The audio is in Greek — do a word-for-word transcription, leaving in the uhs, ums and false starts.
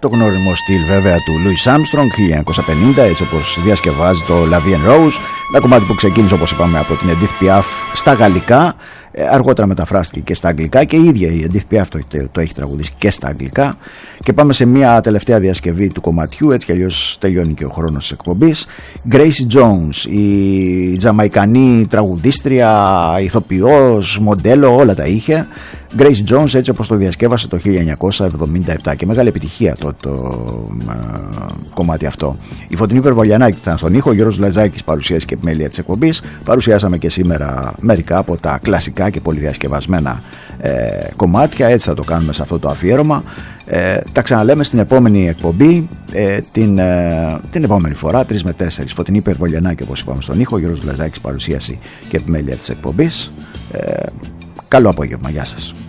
Το γνώριμο στυλ βέβαια του Louis Armstrong χίλια εννιακόσια πενήντα, έτσι όπως διασκευάζει το La Vie en Rose, ένα κομμάτι που ξεκίνησε όπως είπαμε από την Edith Piaf στα γαλλικά, αργότερα μεταφράστηκε και στα αγγλικά και η ίδια η Edith Piaf το, το έχει τραγουδήσει και στα αγγλικά. Και πάμε σε μια τελευταία διασκευή του κομματιού, έτσι κι αλλιώς τελειώνει και ο χρόνος της εκπομπής. Gracie Jones, η Τζαμαϊκανή τραγουδίστρια, ηθοποιός, μοντέλο, όλα τα είχε. Gracie Jones, έτσι όπως το διασκεύασε το χίλια εννιακόσια εβδομήντα επτά, και μεγάλη επιτυχία το, το, το κομμάτι αυτό. Η Φωτεινή Περβολιανάκη ήταν στον ήχο, ο Γιώργος Λαζάκης παρουσίαση και επιμέλεια της εκπομπής. Παρουσιάσαμε και σήμερα μερικά από τα κλασικά και πολυδιασκευασμένα ε, κομμάτια, έτσι θα το κάνουμε σε αυτό το αφιέρωμα. Ε, τα ξαναλέμε στην επόμενη εκπομπή, ε, την, ε, την επόμενη φορά, τρεις με τέσσερις. Φωτεινή Περβολιανάκη όπως είπαμε στον ήχο, ο Γιώργος Λαζάκης παρουσίαση και επιμέλεια της εκπομπής. Ε, καλό απόγευμα, γεια σας.